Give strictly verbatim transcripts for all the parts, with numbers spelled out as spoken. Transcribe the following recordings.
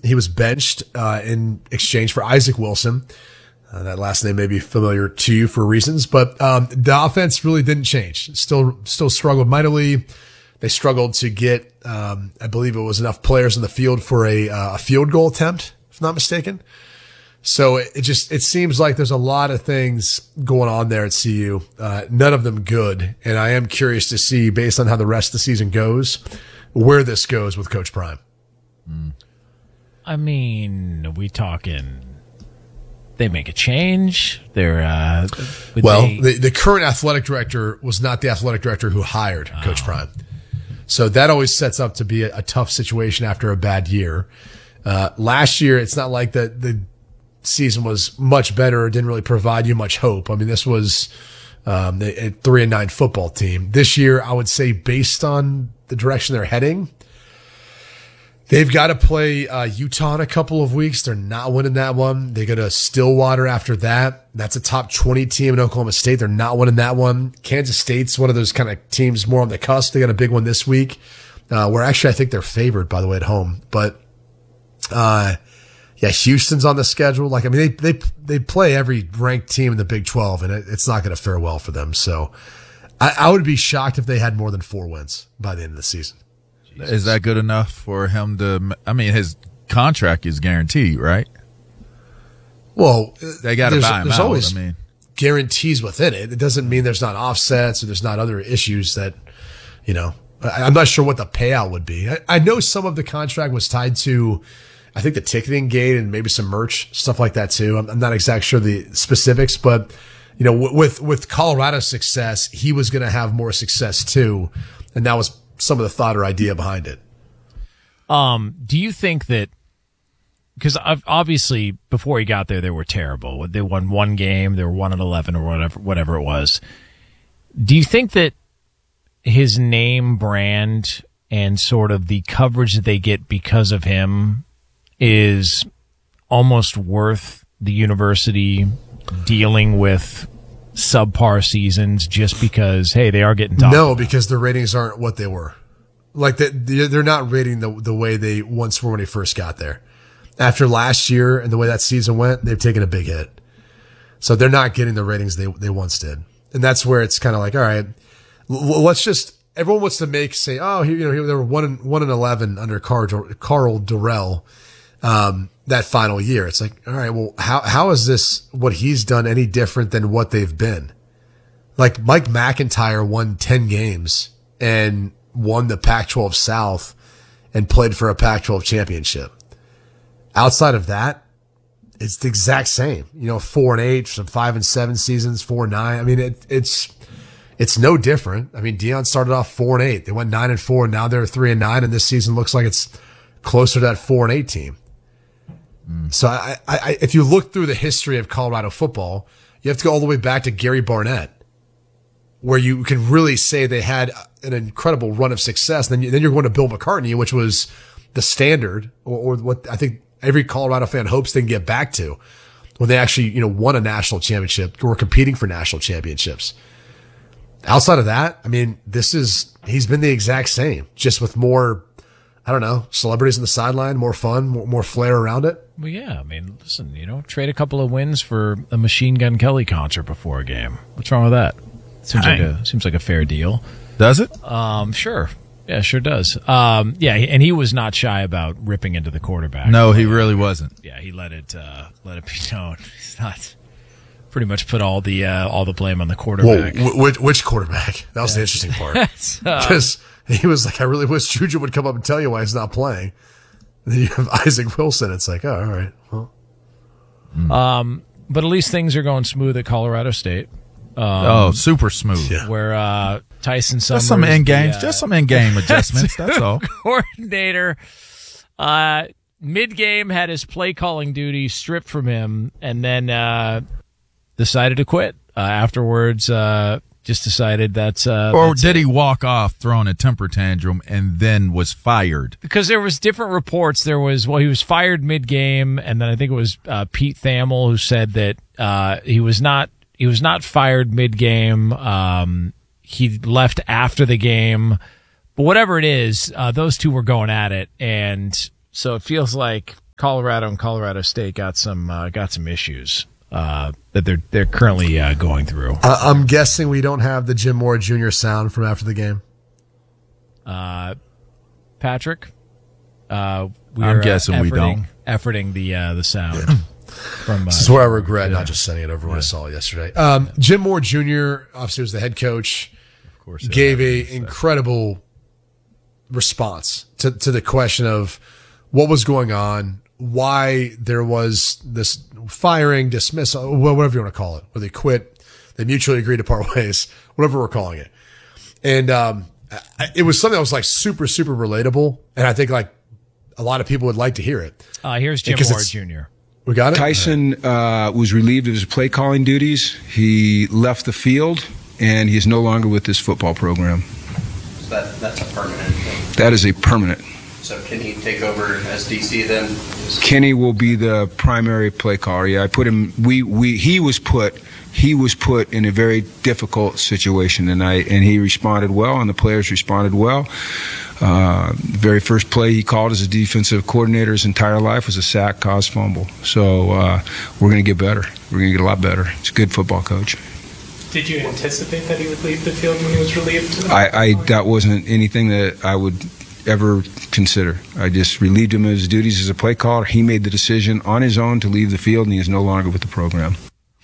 he was benched uh, in exchange for Isaac Wilson. Uh, that last name may be familiar to you for reasons, but um, the offense really didn't change. Still, still struggled mightily. They struggled to get, um, I believe it was enough players in the field for a, uh, a field goal attempt, if I'm not mistaken. So it, it just, it seems like there's a lot of things going on there at C U, uh, none of them good. And I am curious to see, based on how the rest of the season goes, where this goes with Coach Prime. I mean, are we talking, they make a change? They're, uh, well, they... the, the current athletic director was not the athletic director who hired oh. Coach Prime. So that always sets up to be a, a tough situation after a bad year. Uh, last year, it's not like the, the season was much better or didn't really provide you much hope. I mean, this was, um, a, a three and nine football team. This year, I would say based on the direction they're heading, they've got to play, uh, Utah in a couple of weeks. They're not winning that one. They go to Stillwater after that. That's a top twenty team in Oklahoma State. They're not winning that one. Kansas State's one of those kind of teams more on the cusp. They got a big one this week, uh, where actually I think they're favored, by the way, at home. But, uh, yeah, Houston's on the schedule. Like, I mean, they, they, they play every ranked team in the Big twelve, and it, it's not going to fare well for them. So I, I would be shocked if they had more than four wins by the end of the season. Jesus. Is that good enough for him to, I mean, his contract is guaranteed, right? Well, they got to buy him there's out. Always I mean, guarantees within it. It doesn't mean there's not offsets or there's not other issues that, you know, I, I'm not sure what the payout would be. I, I know some of the contract was tied to, I think, the ticketing gate and maybe some merch, stuff like that too. I'm, I'm not exactly sure the specifics, but, you know, w- with, with Colorado's success, he was going to have more success too. And that was some of the thought or idea behind it. Um, do you think that, because obviously before he got there, they were terrible. They won one game, they were one and eleven or whatever, whatever it was. Do you think that his name brand and sort of the coverage that they get because of him is almost worth the university dealing with subpar seasons just because, hey, they are getting talked No, about? because the ratings aren't what they were. Like, the, they're not rating the, the way they once were when he first got there. After last year and the way that season went, they've taken a big hit. So they're not getting the ratings they, they once did. And that's where it's kind of like, all right, l- let's just, everyone wants to make, say, oh, you know, they were one and, one and eleven under Carl, Carl Durrell, um, that final year. It's like, all right, well, how, how is this, what he's done, any different than what they've been? Like, Mike McIntyre won ten games and won the Pac twelve South and played for a Pac twelve championship. Outside of that, it's the exact same. You know, four and eight, some five and seven seasons, four and nine. I mean, it, it's it's no different. I mean, Deion started off four and eight. They went nine and four, and now they're three and nine. And this season looks like it's closer to that four and eight team. Mm. So, I, I, if you look through the history of Colorado football, you have to go all the way back to Gary Barnett, where you can really say they had an incredible run of success. Then, you, then you're going to Bill McCartney, which was the standard, or, or what I think every Colorado fan hopes they can get back to, when they actually, you know, won a national championship or were competing for national championships. Outside of that, I mean, this is, he's been the exact same, just with more, I don't know, celebrities on the sideline, more fun, more, more flair around it. Well, yeah, I mean, listen, you know, trade a couple of wins for a Machine Gun Kelly concert before a game. What's wrong with that? Seems like a, seems like a fair deal. Does it? Um, sure. Yeah, sure does. Um, yeah, and he was not shy about ripping into the quarterback. No, he really wasn't. Yeah, he let it uh, let it be known. He's not pretty much put all the uh, all the blame on the quarterback. Whoa, which, which quarterback? That was yeah. the interesting part. Because uh, he was like, I really wish Juju would come up and tell you why he's not playing. And then you have Isaac Wilson. It's like, oh, all right. Well. Um, but at least things are going smooth at Colorado State. Um, oh, super smooth. Yeah. Where uh, Tyson Summers, just some in game, the, uh, just some in game adjustments. That's all. Coordinator, uh, mid game had his play calling duty stripped from him, and then uh, decided to quit. Uh, afterwards, uh, just decided that's. Uh, or that's did it. he walk off, throwing a temper tantrum, and then was fired? Because there was different reports. There was well, he was fired mid game, and then I think it was uh, Pete Thamel who said that uh, he was not. He was not fired mid-game. Um, he left after the game. But whatever it is, uh, those two were going at it. And so it feels like Colorado and Colorado State got some uh, got some issues uh, that they're they're currently uh, going through. Uh, I'm guessing we don't have the Jim Moore Junior sound from after the game. Uh, Patrick, uh, we're, I'm guessing uh, we efforting, don't. Efforting the uh, the sound. From, uh, this is where I regret yeah. not just sending it over when yeah. I saw it yesterday. Um, Jim Moore Junior obviously was the head coach. Of course, gave a incredible response to, to the question of what was going on, why there was this firing, dismissal, whatever you want to call it, where they quit, they mutually agreed to part ways, whatever we're calling it. And um, it was something that was like super, super relatable. And I think like a lot of people would like to hear it. Uh, here's Jim Moore Junior We got it? Tyson uh, was relieved of his play calling duties. He left the field, and he is no longer with this football program. So that, that's a permanent thing. That is a permanent. So can he take over as D C then? Kenny will be the primary play caller. Yeah, I put him. We we he was put he was put in a very difficult situation tonight, and he responded well, and the players responded well. Uh, the very first play he called as a defensive coordinator his entire life was a sack, caused fumble. So uh, we're going to get better. We're going to get a lot better. He's a good football coach. Did you anticipate that he would leave the field when he was relieved? I, I that wasn't anything that I would ever consider. I just relieved him of his duties as a play caller. He made the decision on his own to leave the field, and he is no longer with the program.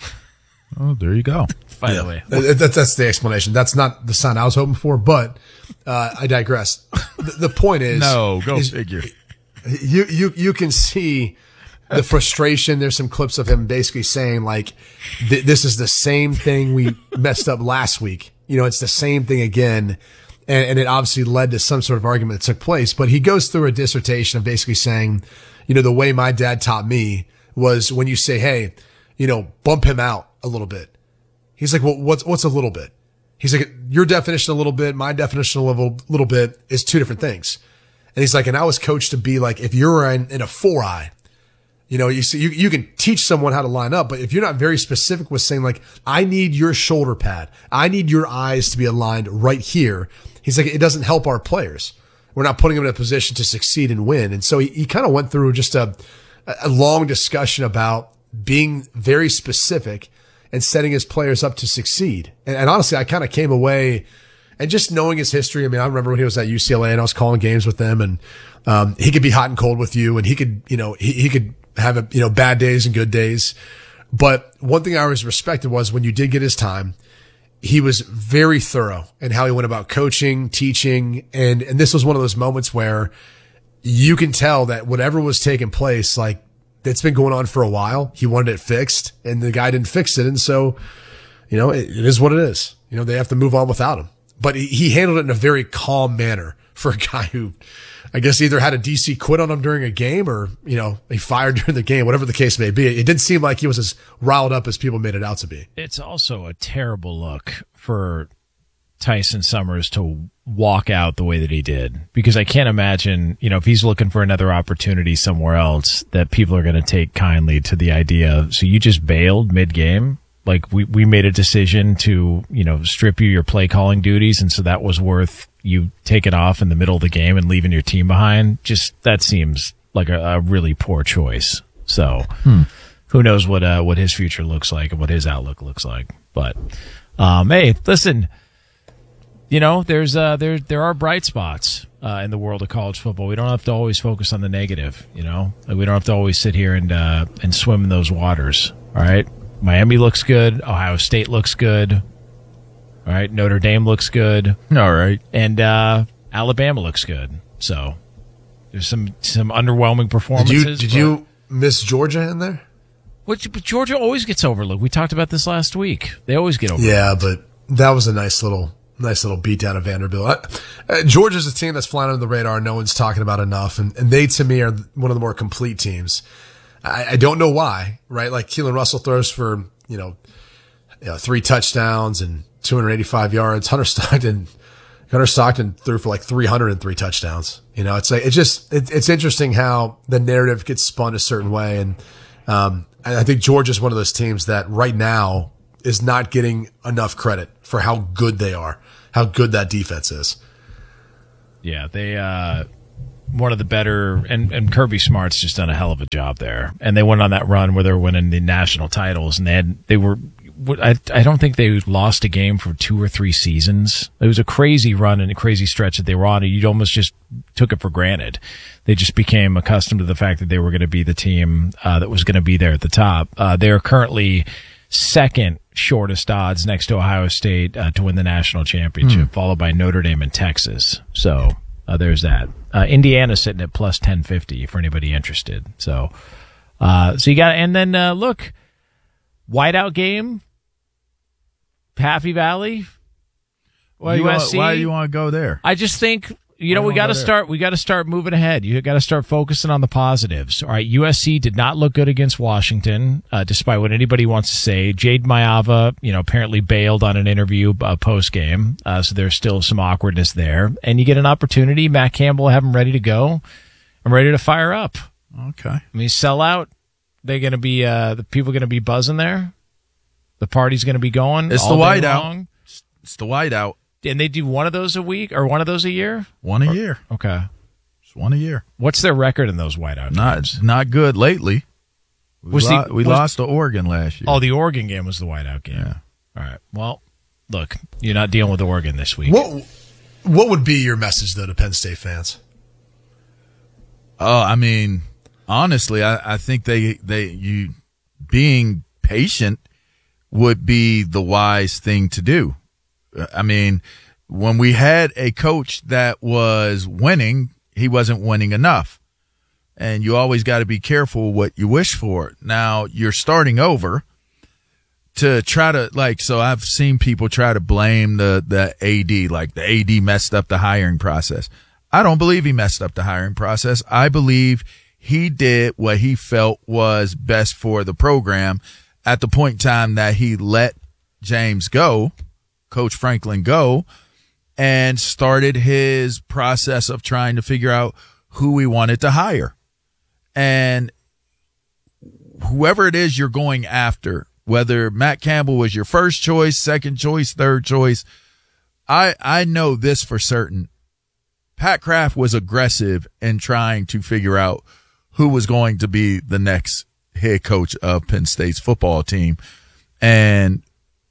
Oh, there you go. By yeah. the way, that's, that's the explanation. That's not the sound I was hoping for, but uh, I digress. The, the point is, no, go is, figure. You you you can see the frustration. There's some clips of him basically saying like, th- "This is the same thing we messed up last week. You know, it's the same thing again." And, and it obviously led to some sort of argument that took place. But he goes through a dissertation of basically saying, you know, the way my dad taught me was when you say, "Hey, you know, bump him out a little bit." He's like, well, what's, what's a little bit? He's like, your definition a little bit, my definition a little, little bit is two different things. And he's like, and I was coached to be like, if you're in, in a four eye, you know, you see, you, you can teach someone how to line up, but if you're not very specific with saying like, I need your shoulder pad, I need your eyes to be aligned right here. He's like, it doesn't help our players. We're not putting them in a position to succeed and win. And so he, he kind of went through just a, a long discussion about being very specific and setting his players up to succeed. And, and honestly, I kind of came away and just knowing his history. I mean, I remember when he was at U C L A and I was calling games with them, and um, he could be hot and cold with you, and he could, you know, he, he could have a, you know, bad days and good days. But one thing I always respected was when you did get his time, he was very thorough in how he went about coaching, teaching. And, and this was one of those moments where you can tell that whatever was taking place, like, it's been going on for a while. He wanted it fixed, and the guy didn't fix it. And so, you know, it, it is what it is. You know, they have to move on without him. But he, he handled it in a very calm manner for a guy who, I guess, either had a D C quit on him during a game or, you know, he fired during the game, whatever the case may be. It didn't seem like he was as riled up as people made it out to be. It's also a terrible look for Tyson Summers to walk out the way that he did, because I can't imagine, you know, if he's looking for another opportunity somewhere else, that people are going to take kindly to the idea of, so you just bailed mid game. Like we, we made a decision to, you know, strip you your play calling duties. And so that was worth you taking off in the middle of the game and leaving your team behind. Just, that seems like a, a really poor choice. So hmm. who knows what, uh, what his future looks like and what his outlook looks like. But, um, hey, listen, you know, there's uh there there are bright spots uh, in the world of college football. We don't have to always focus on the negative. You know, like we don't have to always sit here and uh, and swim in those waters. All right, Miami looks good. Ohio State looks good. All right, Notre Dame looks good. All right, and uh, Alabama looks good. So there's some some underwhelming performances. Did you did you miss Georgia in there? Which but Georgia always gets overlooked. We talked about this last week. They always get overlooked. Yeah, but that was a nice little. Nice little beatdown of Vanderbilt. Uh, Georgia's a team that's flying under the radar. No one's talking about enough. And, and they, to me, are one of the more complete teams. I, I don't know why, right? Like Keelan Russell throws for, you know, you know, three touchdowns and two hundred eighty-five yards. Hunter Stockton, Hunter Stockton threw for like three hundred three touchdowns. You know, it's like, it's just, it, it's interesting how the narrative gets spun a certain way. And, um, I think Georgia's one of those teams that right now is not getting enough credit for how good they are, how good that defense is. Yeah, they, uh, one of the better, and, and Kirby Smart's just done a hell of a job there. And they went on that run where they were winning the national titles, and they had, they were, I, I don't think they lost a game for two or three seasons. It was a crazy run and a crazy stretch that they were on, and you almost just took it for granted. They just became accustomed to the fact that they were going to be the team uh, that was going to be there at the top. Uh, they're currently second shortest odds next to Ohio State uh, to win the national championship, mm. followed by Notre Dame and Texas. So uh, there's that. Uh, Indiana's sitting at plus ten fifty for anybody interested. So, uh, so you got, and then uh, look, whiteout game. Happy Valley, why U S C. You want, why do you want to go there? I just think, you know, why we got to go start. We got to start moving ahead. You got to start focusing on the positives. All right, U S C did not look good against Washington, uh, despite what anybody wants to say. Jade Mayava, you know, apparently bailed on an interview uh, post game, uh, so there's still some awkwardness there. And you get an opportunity. Matt Campbell, have him ready to go. I'm ready to fire up. Okay. I mean, sell out. They're going to be uh, the people going to be buzzing there. The party's going to be going. It's all the day whiteout. long. It's the whiteout. And they do one of those a week or one of those a year? One a or, year. Okay. It's one a year. What's their record in those whiteout not, games? Not good lately. We, was lo- the, we was, lost to Oregon last year. Oh, the Oregon game was the whiteout game. Yeah. All right. Well, look, you're not dealing with Oregon this week. What What would be your message, though, to Penn State fans? Oh, I mean, honestly, I, I think they, they you being patient would be the wise thing to do. I mean, when we had a coach that was winning, he wasn't winning enough. And you always got to be careful what you wish for. Now, you're starting over to try to, like, so I've seen people try to blame the, the A D, like the A D messed up the hiring process. I don't believe he messed up the hiring process. I believe he did what he felt was best for the program at the point in time that he let James go, Coach Franklin go, and started his process of trying to figure out who he wanted to hire. And whoever it is you're going after, whether Matt Campbell was your first choice, second choice, third choice, I, I know this for certain. Pat Kraft was aggressive in trying to figure out who was going to be the next head coach of Penn State's football team. And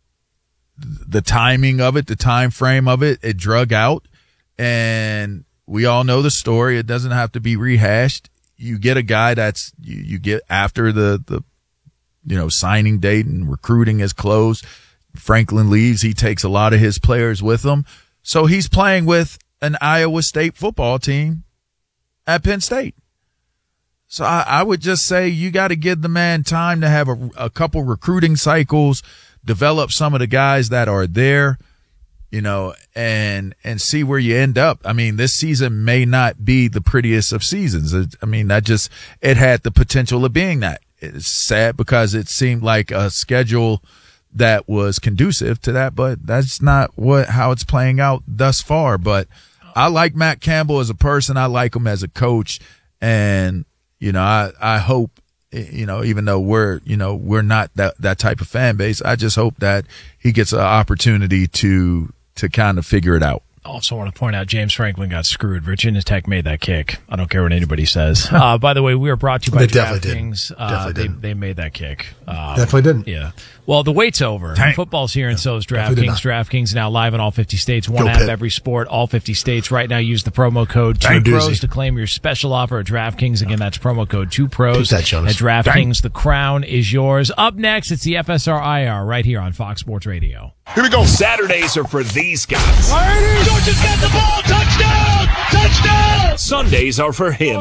the timing of it, the time frame of it, it drug out. And we all know the story. It doesn't have to be rehashed. You get a guy that's, you, you get after the, the, you know, signing date and recruiting is closed. Franklin leaves. He takes a lot of his players with him. So he's playing with an Iowa State football team at Penn State. So I, I would just say you got to give the man time to have a, a couple recruiting cycles, develop some of the guys that are there, you know, and and see where you end up. I mean, this season may not be the prettiest of seasons. It, I mean, that just, it had the potential of being that. It's sad because it seemed like a schedule that was conducive to that, but that's not what how it's playing out thus far. But I like Matt Campbell as a person. I like him as a coach. And, you know, I, I hope, you know, even though we're, you know, we're not that, that type of fan base, I just hope that he gets an opportunity to, to kind of figure it out. Also want to point out James Franklin got screwed. Virginia Tech made that kick. I don't care what anybody says. Uh, by the way, we are brought to you by They definitely DraftKings. did. Uh, Definitely they, did. they made that kick. Um, Definitely didn't. Yeah. Well, the wait's over. Tank. Football's here, and so is Definitely DraftKings. did DraftKings now live in all fifty states. One Go app, Pitt. every sport, all fifty states. Right now, use the promo code two Tank. pros Doozy. to claim your special offer at DraftKings. Again, that's promo code two pros Take that, Jonas. at DraftKings. The crown is yours. Up next, it's the F S R I R right here on Fox Sports Radio. Here we go. Saturdays are for these guys. Georgia's got the ball. Touchdown! Touchdown! Sundays are for him.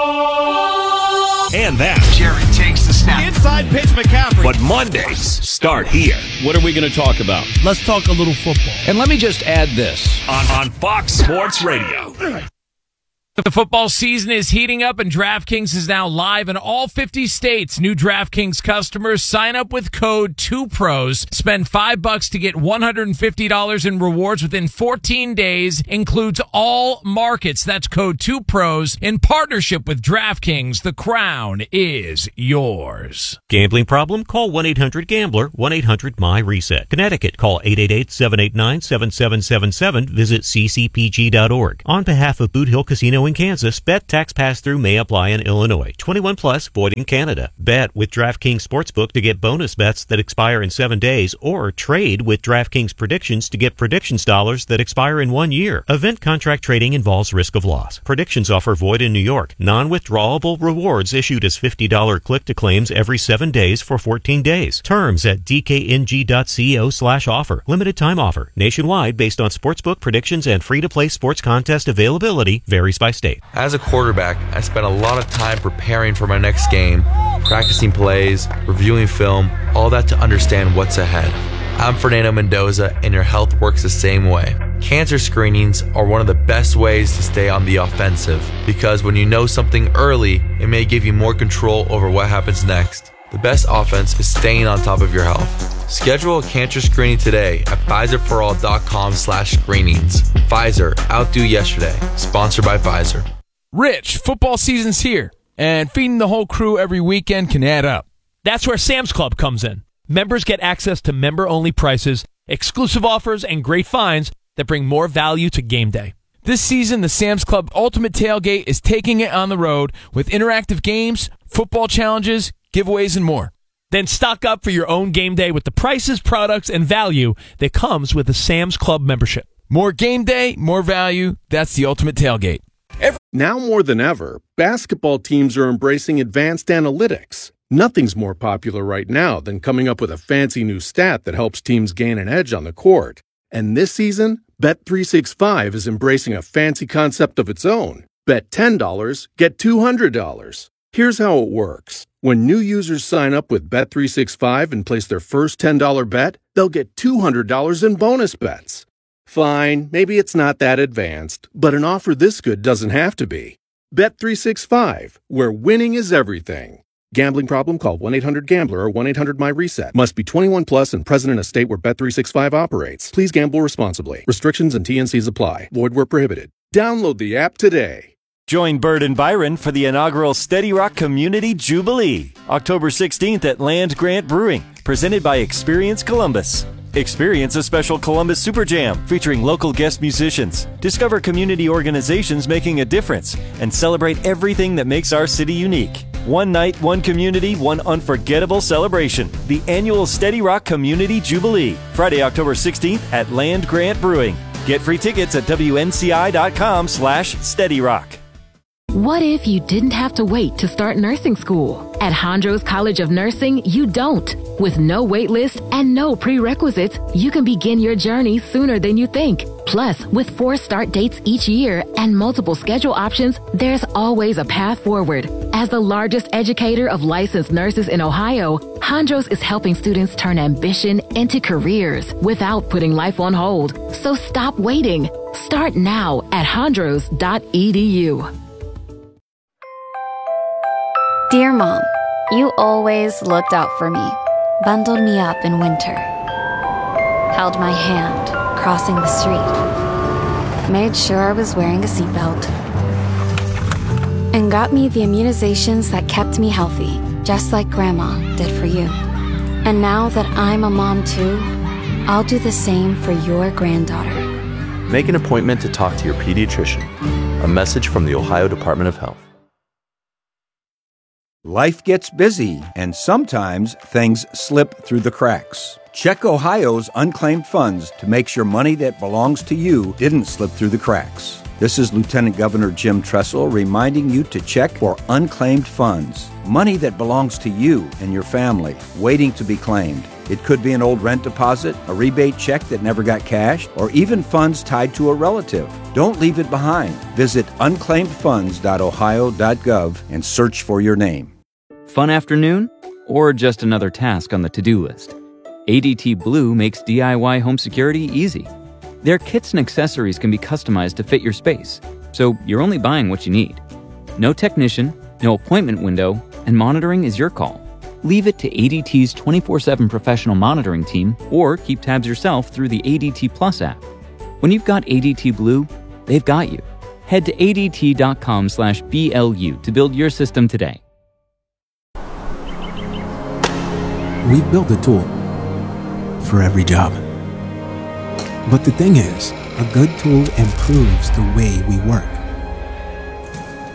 And that. Jerry takes the snap. Inside pitch McCaffrey. But Mondays start here. What are we going to talk about? Let's talk a little football. And let me just add this. On, on Fox Sports Radio. The football season is heating up, and DraftKings is now live in all fifty states. New DraftKings customers sign up with code two pros. Spend five bucks to get one hundred fifty dollars in rewards within fourteen days. Includes all markets. That's code two pros in partnership with DraftKings. The crown is yours. Gambling problem? Call one eight hundred gambler, one eight hundred M Y reset. Connecticut, call eight eight eight, seven eight nine, seven seven seven seven. Visit c c p g dot org. On behalf of Boot Hill Casino in Kansas. Bet tax pass-through may apply in Illinois. twenty-one plus, void in Canada. Bet with DraftKings Sportsbook to get bonus bets that expire in seven days, or trade with DraftKings Predictions to get predictions dollars that expire in one year. Event contract trading involves risk of loss. Predictions offer void in New York. Non-withdrawable rewards issued as fifty dollars click-to-claims every seven days for fourteen days. Terms at dkng.co slash offer. Limited time offer. Nationwide based on sportsbook predictions and free-to-play sports contest availability varies by state. As a quarterback, I spent a lot of time preparing for my next game, practicing plays, reviewing film, all that to understand what's ahead. I'm Fernando Mendoza, and your health works the same way. Cancer screenings are one of the best ways to stay on the offensive, because when you know something early, it may give you more control over what happens next. The best offense is staying on top of your health. Schedule a cancer screening today at Pfizerforall.com slash screenings. Pfizer, outdo yesterday. Sponsored by Pfizer. Rich, football season's here, and feeding the whole crew every weekend can add up. That's where Sam's Club comes in. Members get access to member-only prices, exclusive offers, and great finds that bring more value to game day. This season, the Sam's Club Ultimate Tailgate is taking it on the road with interactive games, football challenges, giveaways, and more. Then stock up for your own game day with the prices, products, and value that comes with a Sam's Club membership. More game day, more value. That's the Ultimate Tailgate. Now more than ever, basketball teams are embracing advanced analytics. Nothing's more popular right now than coming up with a fancy new stat that helps teams gain an edge on the court. And this season, Bet three sixty-five is embracing a fancy concept of its own. Bet ten dollars, get two hundred dollars. Here's how it works. When new users sign up with Bet three sixty-five and place their first ten dollars bet, they'll get two hundred dollars in bonus bets. Fine, maybe it's not that advanced, but an offer this good doesn't have to be. Bet three sixty-five, where winning is everything. Gambling problem? Call one eight hundred gambler or one eight hundred my reset. Must be twenty-one plus and present in a state where Bet three sixty-five operates. Please gamble responsibly. Restrictions and T N Cs apply. Void where prohibited. Download the app today. Join Bird and Byron for the inaugural Steady Rock Community Jubilee, October sixteenth at Land Grant Brewing, presented by Experience Columbus. Experience a special Columbus Super Jam featuring local guest musicians. Discover community organizations making a difference and celebrate everything that makes our city unique. One night, one community, one unforgettable celebration. The annual Steady Rock Community Jubilee, Friday, October sixteenth at Land Grant Brewing. Get free tickets at WNCI.com slash Steady Rock. What if you didn't have to wait to start nursing school? At Hondros College of Nursing, you don't. With no wait list and no prerequisites, you can begin your journey sooner than you think. Plus, with four start dates each year and multiple schedule options, there's always a path forward. As the largest educator of licensed nurses in Ohio, Hondros is helping students turn ambition into careers without putting life on hold. So stop waiting. Start now at hondros dot e d u. Dear Mom, you always looked out for me, bundled me up in winter, held my hand crossing the street, made sure I was wearing a seatbelt, and got me the immunizations that kept me healthy, just like Grandma did for you. And now that I'm a mom too, I'll do the same for your granddaughter. Make an appointment to talk to your pediatrician. A message from the Ohio Department of Health. Life gets busy, and sometimes things slip through the cracks. Check Ohio's unclaimed funds to make sure money that belongs to you didn't slip through the cracks. This is Lieutenant Governor Jim Tressel reminding you to check for unclaimed funds. Money that belongs to you and your family, waiting to be claimed. It could be an old rent deposit, a rebate check that never got cashed, or even funds tied to a relative. Don't leave it behind. Visit unclaimed funds dot ohio dot gov and search for your name. Fun afternoon? Or just another task on the to-do list? A D T Blue makes D I Y home security easy. Their kits and accessories can be customized to fit your space, so you're only buying what you need. No technician, no appointment window, and monitoring is your call. Leave it to A D T's twenty-four seven professional monitoring team, or keep tabs yourself through the A D T Plus app. When you've got A D T Blue, they've got you. Head to A D T dot com slash B L U to build your system today. We've built a tool for every job. But the thing is, a good tool improves the way we work.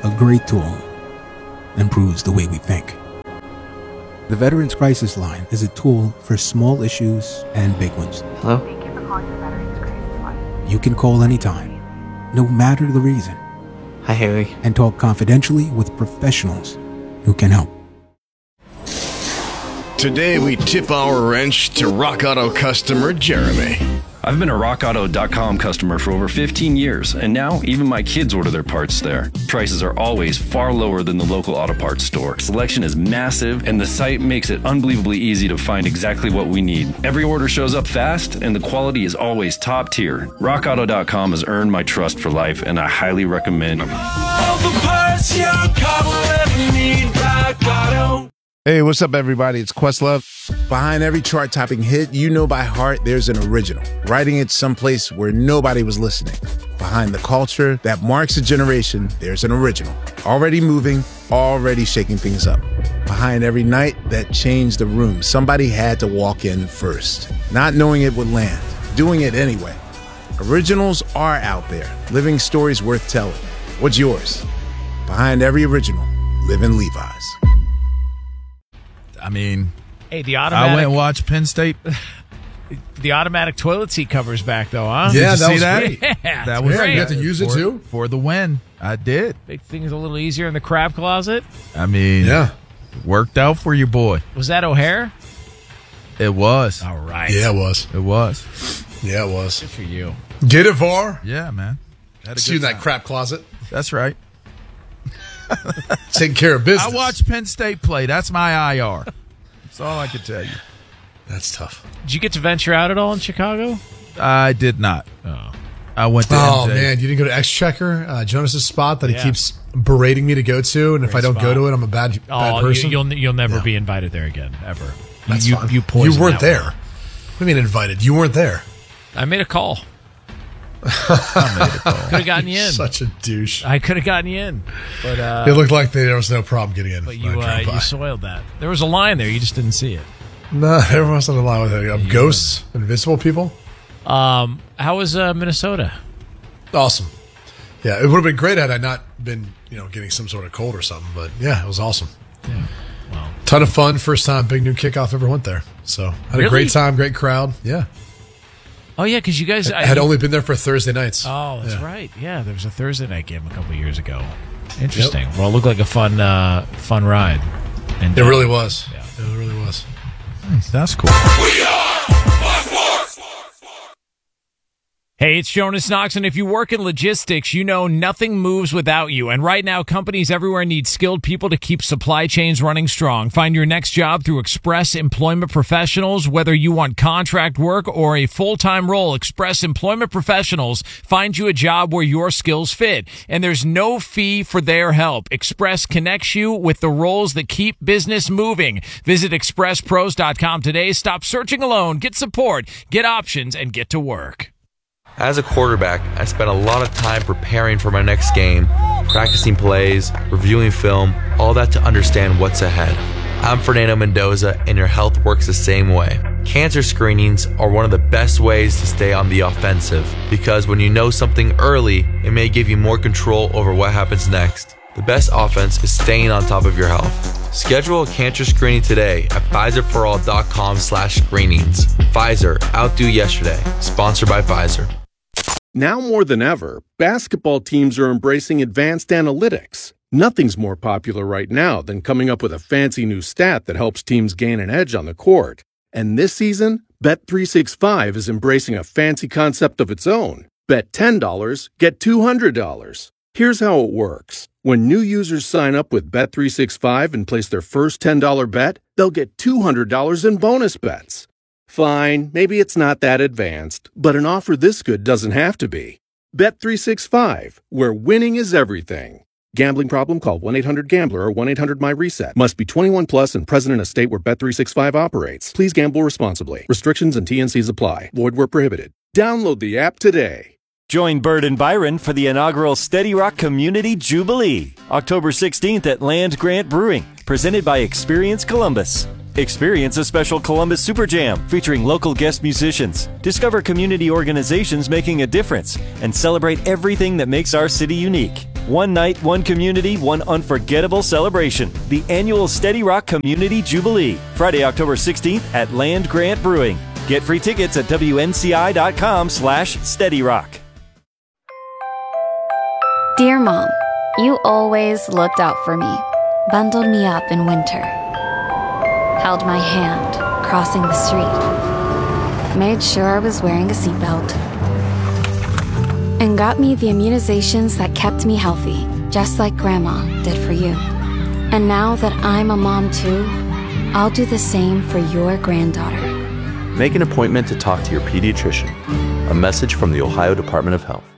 a great tool, improves the way we think. The Veterans Crisis Line is a tool for small issues and big ones. Hello? Thank you for calling the Veterans Crisis Line. You can call anytime, no matter the reason. Hi, Haley. And talk confidentially with professionals who can help. Today we tip our wrench to Rock Auto customer Jeremy. I've been a rock auto dot com customer for over fifteen years, and now even my kids order their parts there. Prices are always far lower than the local auto parts store. Selection is massive, and the site makes it unbelievably easy to find exactly what we need. Every order shows up fast, and the quality is always top tier. rock auto dot com has earned my trust for life, and I highly recommend it. All the parts your car will ever need, Rock Auto. Hey, what's up, everybody? It's Questlove. Behind every chart-topping hit you know by heart, there's an original, writing it someplace where nobody was listening. Behind the culture that marks a generation, there's an original, already moving, already shaking things up. Behind every night that changed the room, somebody had to walk in first, not knowing it would land, doing it anyway. Originals are out there, living stories worth telling. What's yours? Behind every original, live in Levi's. I mean, hey, the automatic. I went and watched Penn State. The automatic toilet seat cover's back, though, huh? Did Yeah, you that see was that? great. Yeah, that was Yeah, you great. got to use it For- too? for the win. I did. Big things a little easier in the crab closet. I mean, Yeah. worked out for you, boy. Was that O'Hare? It was. All right. Yeah, it was. It was. Yeah, it was. Good for you. Get it, Var. Yeah, man. Had a See you in good that time. crap closet. That's right. Taking care of business. I watched Penn State play. That's my I R. That's all I can tell you. That's tough. Did you get to venture out at all in Chicago? I did not. Oh. I went to Oh, M J. man. You didn't go to X-Checker, uh, Jonas's spot that Yeah. he keeps berating me to go to. And if Great I don't spot. go to it, I'm a bad, bad Oh, person. you, you'll you'll never Yeah. be invited there again, ever. That's you fine. you poisoned You weren't that there. one. What do you mean invited? You weren't there. I made a call. I made a call. Could have gotten you in. Such a douche. I could have gotten you in, but uh, It looked like there was no problem getting in. but when you I uh, drove by. you soiled that. There was a line there, you just didn't see it. No, everyone's on the line with it. Um, ghosts, invisible people. Um, how was uh, Minnesota? Awesome. Yeah, it would have been great had I not been, you know, getting some sort of cold or something. But yeah, it was awesome. Yeah. Wow. Ton of fun. First time Big Noon Kickoff ever went there. So had Really? a great time, great crowd. Yeah. Oh yeah, because you guys I had only been there for Thursday nights. Oh, that's Yeah. right. Yeah, there was a Thursday night game a couple of years ago. Interesting. Well, it looked like a fun, uh, fun ride. And It uh, really was. Yeah, it really was. That's cool. Hey, it's Jonas Knox, and if you work in logistics, you know nothing moves without you. And right now, companies everywhere need skilled people to keep supply chains running strong. Find your next job through Express Employment Professionals. Whether you want contract work or a full-time role, Express Employment Professionals find you a job where your skills fit. And there's no fee for their help. Express connects you with the roles that keep business moving. Visit express pros dot com today. Stop searching alone. Get support, get options, and get to work. As a quarterback, I spent a lot of time preparing for my next game, practicing plays, reviewing film, all that to understand what's ahead. I'm Fernando Mendoza, and your health works the same way. Cancer screenings are one of the best ways to stay on the offensive, because when you know something early, it may give you more control over what happens next. The best offense is staying on top of your health. Schedule a cancer screening today at Pfizer for all dot com slash screenings. Pfizer, outdo yesterday. Sponsored by Pfizer. Now more than ever, basketball teams are embracing advanced analytics. Nothing's more popular right now than coming up with a fancy new stat that helps teams gain an edge on the court. And this season, Bet three sixty-five is embracing a fancy concept of its own. Bet ten dollars, get two hundred dollars. Here's how it works. When new users sign up with Bet three sixty-five and place their first ten dollars bet, they'll get two hundred dollars in bonus bets. Fine, maybe it's not that advanced, but an offer this good doesn't have to be. Bet three sixty-five, where winning is everything. Gambling problem? Call one eight hundred gambler or one eight hundred my reset. Must be twenty-one plus and present in a state where Bet three sixty-five operates. Please gamble responsibly. Restrictions and T N Cs apply. Void where prohibited. Download the app today. Join Bird and Byron for the inaugural Steady Rock Community Jubilee, October sixteenth at Land Grant Brewing, presented by Experience Columbus. Experience a special Columbus Super Jam featuring local guest musicians. Discover community organizations making a difference and celebrate everything that makes our city unique. One night, one community, one unforgettable celebration. The annual Steady Rock Community Jubilee. Friday, October sixteenth at Land Grant Brewing. Get free tickets at W N C I dot com slash Steady Rock. Dear Mom, you always looked out for me, bundled me up in winter, held my hand crossing the street, made sure I was wearing a seatbelt, and got me the immunizations that kept me healthy, just like Grandma did for you. And now that I'm a mom too, I'll do the same for your granddaughter. Make an appointment to talk to your pediatrician. A message from the Ohio Department of Health.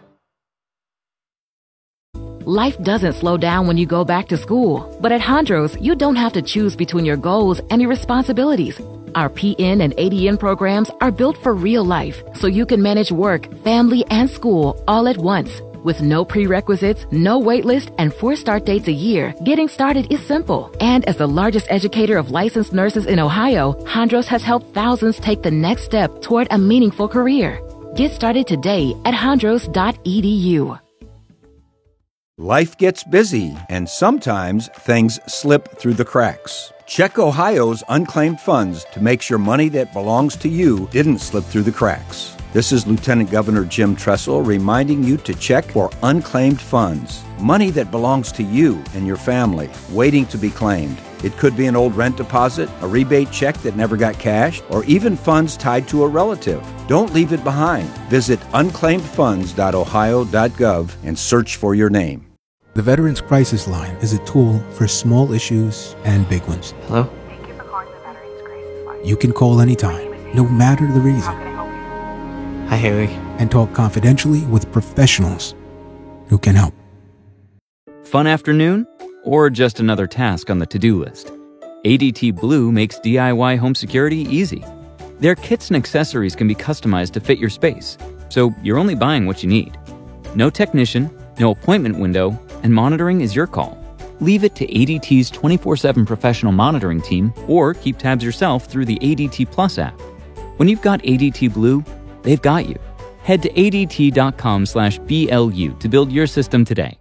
Life doesn't slow down when you go back to school. But at Hondros, you don't have to choose between your goals and your responsibilities. Our P N and A D N programs are built for real life, so you can manage work, family, and school all at once. With no prerequisites, no wait list, and four start dates a year, getting started is simple. And as the largest educator of licensed nurses in Ohio, Hondros has helped thousands take the next step toward a meaningful career. Get started today at hondros dot e d u. Life gets busy, and sometimes things slip through the cracks. Check Ohio's unclaimed funds to make sure money that belongs to you didn't slip through the cracks. This is Lieutenant Governor Jim Tressel reminding you to check for unclaimed funds. Money that belongs to you and your family, waiting to be claimed. It could be an old rent deposit, a rebate check that never got cashed, or even funds tied to a relative. Don't leave it behind. Visit unclaimed funds dot ohio dot gov and search for your name. The Veterans Crisis Line is a tool for small issues and big ones. Hello? You can call anytime, no matter the reason. Hi, Haley. And talk confidentially with professionals who can help. Fun afternoon? Or just another task on the to-do list? A D T Blue makes D I Y home security easy. Their kits and accessories can be customized to fit your space, so you're only buying what you need. No technician, no appointment window, and monitoring is your call. Leave it to A D T's twenty-four seven professional monitoring team, or keep tabs yourself through the A D T Plus app. When you've got A D T Blue, they've got you. Head to A D T dot com slash B L U to build your system today.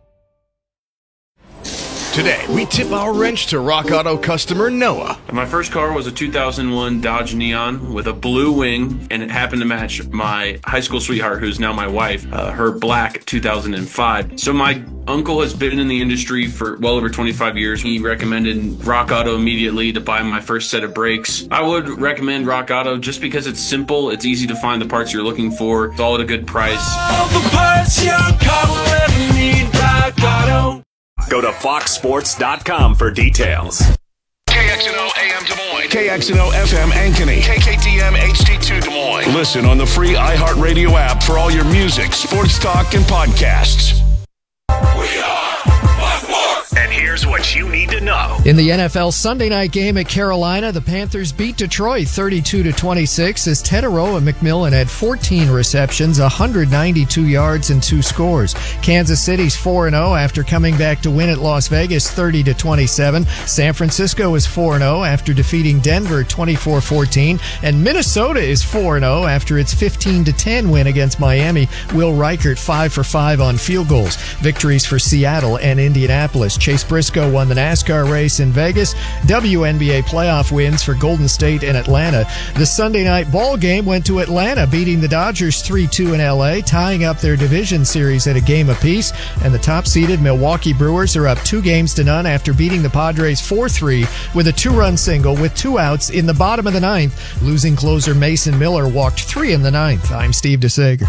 Today, we tip our wrench to Rock Auto customer Noah. My first car was a two thousand one Dodge Neon with a blue wing, and it happened to match my high school sweetheart, who's now my wife, uh, her black two thousand five. So my uncle has been in the industry for well over twenty-five years. He recommended Rock Auto immediately to buy my first set of brakes. I would recommend Rock Auto just because it's simple, it's easy to find the parts you're looking for, it's all at a good price. All the parts your car will ever need, Rock Auto. Go to fox sports dot com for details. K X N O A M Des Moines. K X N O F M Ankeny. K K D M H D two Des Moines. Listen on the free iHeartRadio app for all your music, sports talk, and podcasts. We are Fox Sports. And here's what you need to know. In the N F L Sunday night game at Carolina, the Panthers beat Detroit thirty-two to twenty-six as Teteroa McMillan had fourteen receptions, one hundred ninety-two yards, and two scores. Kansas City's four and oh after coming back to win at Las Vegas thirty to twenty-seven. San Francisco is four and oh after defeating Denver twenty-four fourteen. And Minnesota is four and oh after its fifteen to ten win against Miami. Will Reichert five for five on field goals. Victories for Seattle and Indianapolis. Chase Briscoe won the NASCAR race in Vegas. W N B A playoff wins for Golden State and Atlanta. The Sunday night ball game went to Atlanta, beating the Dodgers three two in L A, tying up their division series at a game apiece. And the top-seeded Milwaukee Brewers are up two games to none after beating the Padres four three with a two-run single with two outs in the bottom of the ninth. Losing closer Mason Miller walked three in the ninth. I'm Steve DeSager.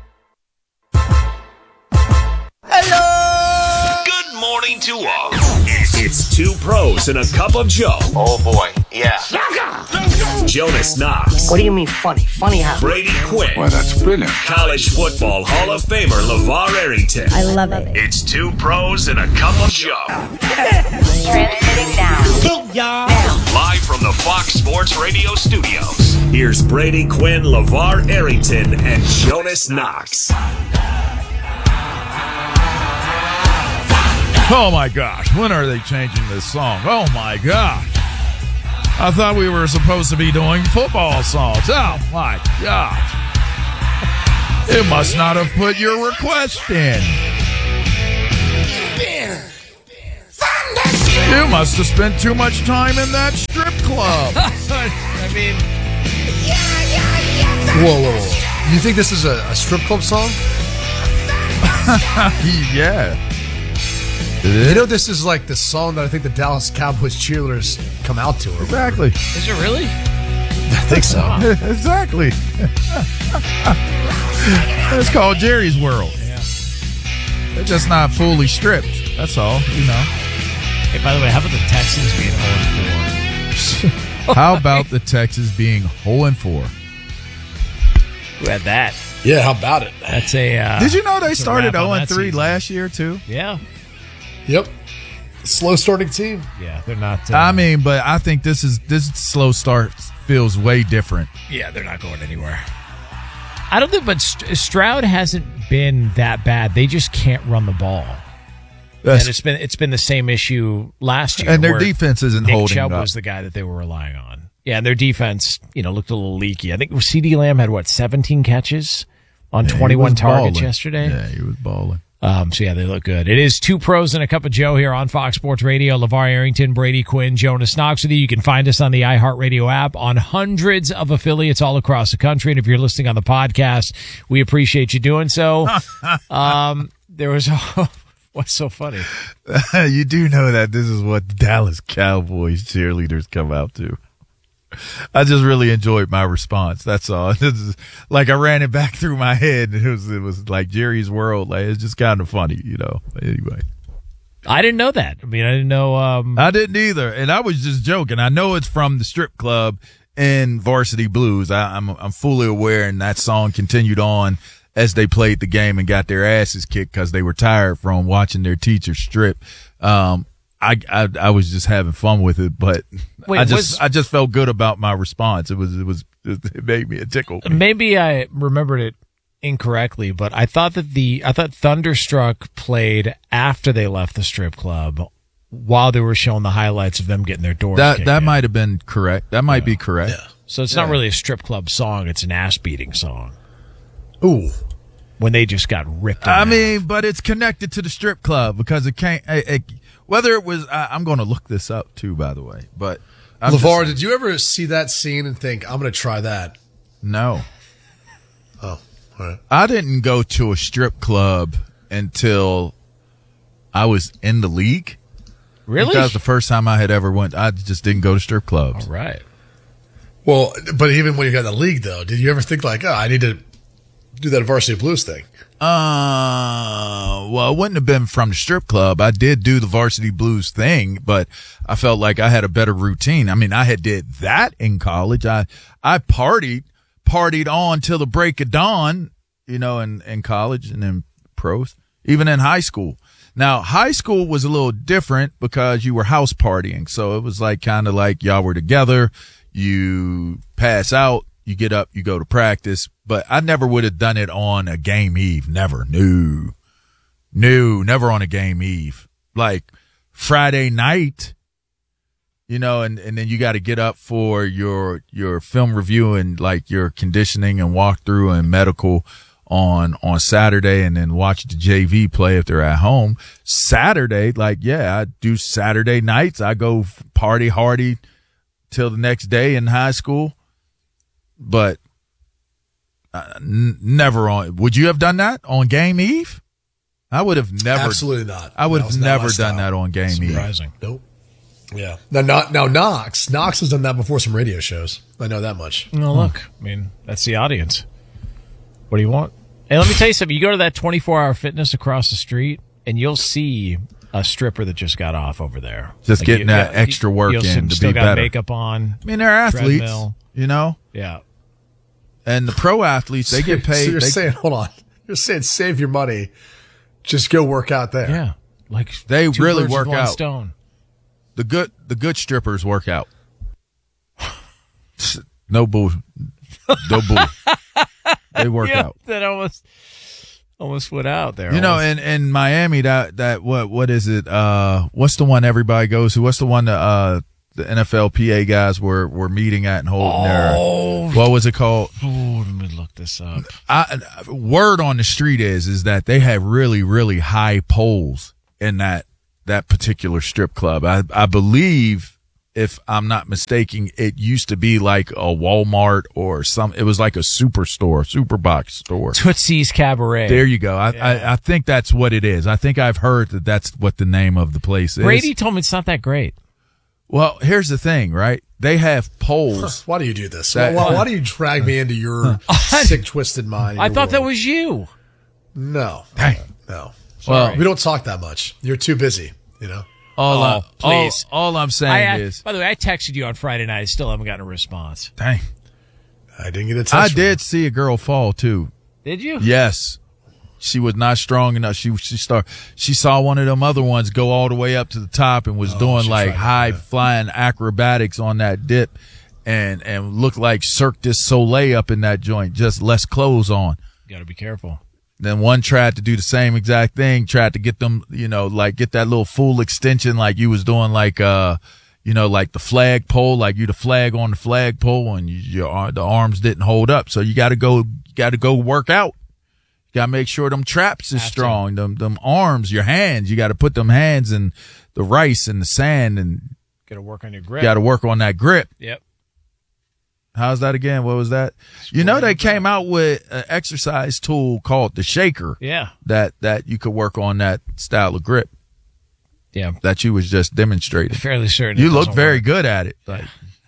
Morning to all. It's two pros and a cup of Joe. Oh boy, yeah. Jonas Knox. What do you mean funny? Funny how? Brady Quinn. Well, that's brilliant. College football Hall of Famer LeVar Arrington. I love it. It's two pros and a cup of Joe. Transmitting now. Hey, y'all. Live from the Fox Sports Radio studios. Here's Brady Quinn, LeVar Arrington, and Jonas Knox. Oh my gosh, when are they changing this song? Oh my gosh. I thought we were supposed to be doing football songs. Oh my gosh. It must not have put your request in. You must have spent too much time in that strip club. I mean, Whoa, whoa, whoa. You think this is a, a strip club song? Yeah. You know, this is like the song that I think the Dallas Cowboys cheerleaders come out to. Exactly. Is it really? I think so. Exactly. It's called Jerry's World. Yeah. They're just not fully stripped. That's all, you know. Hey, by the way, how about the Texans being oh and four? How about the Texans being oh and four? Who had that? Yeah, how about it? That's a. Uh, Did you know they that's a started wrap on oh and that three season. last year, too? Yeah. Yep. Slow starting team. Yeah, they're not. Uh, I mean, but I think this is this slow start feels way different. Yeah, they're not going anywhere. I don't think, but St- Stroud hasn't been that bad. They just can't run the ball. That's- and it's been it's been the same issue last year. And their where defense isn't Nick holding Chubb up. was the guy that they were relying on. Yeah, and their defense, you know, looked a little leaky. I think CeeDee Lamb had what seventeen catches on Yeah, he twenty-one was targets balling. yesterday. Yeah, he was balling. Um, so yeah, they look good. It is Two Pros and a Cup of Joe here on Fox Sports Radio. LeVar Arrington, Brady Quinn, Jonas Knox with you. You can find us on the iHeartRadio app on hundreds of affiliates all across the country. And if you're listening on the podcast, we appreciate you doing so. um, there was what's so funny? You do know that this is what Dallas Cowboys cheerleaders come out to. I just really enjoyed my response. That's all. This is, like I ran it back through my head. It was it was like Jerry's World. Like it's just kind of funny, you know. Anyway, I didn't know that. I mean, I didn't know. Um, I didn't either, and I was just joking. I know it's from the strip club in Varsity Blues. I, I'm I'm fully aware, and that song continued on as they played the game and got their asses kicked because they were tired from watching their teacher strip. Um, I, I I was just having fun with it, but Wait, I just was- I just felt good about my response. It was it was it made me a tickle. Maybe I remembered it incorrectly, but I thought that the I thought Thunderstruck played after they left the strip club, while they were showing the highlights of them getting their doors That kicked that in. might have been correct. That might be correct. So it's Yeah. not really a strip club song; it's an ass beating song. Ooh, when they just got ripped. in I half. mean, but it's connected to the strip club because it can't. It, it, whether it was, I, I'm going to look this up too, by the way. But I'm just LeVar, saying- did you ever see that scene and think, I'm going to try that? No. Oh, all right. I didn't go to a strip club until I was in the league. Really? That was the first time I had ever went. I just didn't go to strip clubs. All right. Well, but even when you got in the league, though, did you ever think like, oh, I need to do that Varsity Blues thing? Uh, well, it wouldn't have been from the strip club. I did do the Varsity Blues thing, but I felt like I had a better routine. I mean, I had did that in college. I, I partied, partied on till the break of dawn, you know, in, in college and in pros, even in high school. Now, high school was a little different because you were house partying. So it was like kind of like y'all were together. You pass out, you get up, you go to practice. But I never would have done it on a game eve. Never. No. No, never on a game eve. Like Friday night, you know, and, and then you got to get up for your your film review and like your conditioning and walkthrough and medical on on Saturday, and then watch the J V play if they're at home. Saturday, like, yeah, I do Saturday nights. I go party hardy till the next day in high school. But uh, n- never on. Would you have done that on game eve? I would have never. Absolutely not. I would That was have not never my done style. that on game Surprising. eve. Nope. Yeah. Now, now, now, Knox, Knox has done that before some radio shows. I know that much. No, look. I mean, that's the audience. What do you want? Hey, let me tell you something. You go to that twenty-four hour fitness across the street, and you'll see a stripper that just got off over there. Just Like, getting you- that you- extra work you'll in to still be got better. makeup on. I mean, they're athletes, treadmill. you know. Yeah. And the pro athletes, they get paid. So you're they, saying, hold on. You're saying save your money. Just go work out there. Yeah. Like they two really birds with work one out. Stone. The good, the good strippers work out. No bull, no bull. They work Yeah, out. That almost almost went out there. You know, Almost- in, in Miami, that that what what is it? Uh, what's the one everybody goes to? What's the one that uh the N F L P A guys were were meeting at and holding Oh. their? What was it called? Oh, let me look this up. I, word on the street is is that they have really really high poles in that that particular strip club. I, I believe, if I'm not mistaken, it used to be like a Walmart or some. It was like a superstore, super box store. Tootsie's Cabaret. There you go. I, Yeah. I I think that's what it is. I think I've heard that that's what the name of the place is. Brady told me it's not that great. Well, here's the thing, right? They have polls. Why do you do this? That- why, why do you drag me into your sick, twisted mind? I your thought that world? was you. No. Hey. No. Well- we don't talk that much. You're too busy, you know? All, Oh, I, please. all, all I'm saying I, I, is, by the way, I texted you on Friday night. I still haven't gotten a response. dang, I didn't get a text. I from did see a girl fall too. Did you? Yes. She was not strong enough. She she start she saw one of them other ones go all the way up to the top and was Oh, doing she like tried to do high that. flying acrobatics on that dip, and and looked like Cirque du Soleil up in that joint, just less clothes on. You got to be careful. Then one tried to do the same exact thing, tried to get them, you know, like get that little full extension like you was doing like, uh, you know, like the flag pole, like you the flag on the flag pole, and you, your ar- the arms didn't hold up. So you got to go, got to go work out. You got to make sure them traps is Have to. strong. Them, them arms, your hands, you got to put them hands in the rice and the sand, and Got to work on your grip. got to work on that grip. Yep. How's that again? What was that? You know, they came out with an exercise tool called the shaker. Yeah. That, that you could work on that style of grip Yeah. that you was just demonstrating. Fairly certain. You it look doesn't very work. good at it. Like,